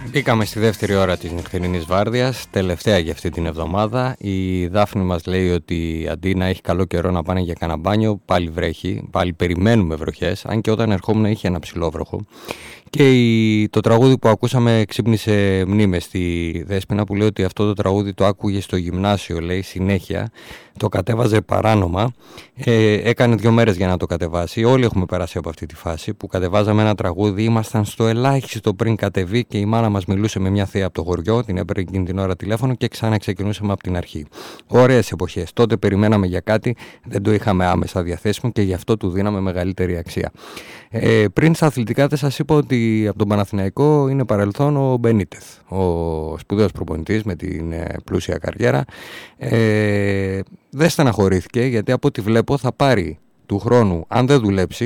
Μπήκαμε στη δεύτερη ώρα της νυχτερινής βάρδιας, τελευταία για αυτή την εβδομάδα. Η Δάφνη μας λέει ότι αντί να έχει καλό καιρό να πάνε για κανένα μπάνιο, πάλι βρέχει, πάλι περιμένουμε βροχές, αν και όταν ερχόμουν είχε ένα ψηλό βροχό. Και το τραγούδι που ακούσαμε ξύπνησε μνήμες στη Δέσποινα, που λέει ότι αυτό το τραγούδι το άκουγε στο γυμνάσιο, λέει, συνέχεια. Το κατέβαζε παράνομα, έκανε 2 μέρες για να το κατεβάσει. Όλοι έχουμε περάσει από αυτή τη φάση που κατεβάζαμε ένα τραγούδι, ήμασταν στο ελάχιστο πριν κατεβεί και η μάνα μας μιλούσε με μια θεία από το χωριό, την έπαιρνε εκείνη την ώρα τηλέφωνο και ξανά ξεκινούσαμε από την αρχή. Ωραίες εποχές. Τότε περιμέναμε για κάτι, δεν το είχαμε άμεσα διαθέσιμο και γι' αυτό του δίναμε μεγαλύτερη αξία. Πριν στα αθλητικά δεν σας είπα ότι από τον Παναθηναϊκό είναι παρελθόν ο Μπενίτεθ, ο σπουδαίος προπονητής με την πλούσια καριέρα. Δεν στεναχωρήθηκε, γιατί από ό,τι βλέπω θα πάρει του χρόνου, αν δεν δουλέψει,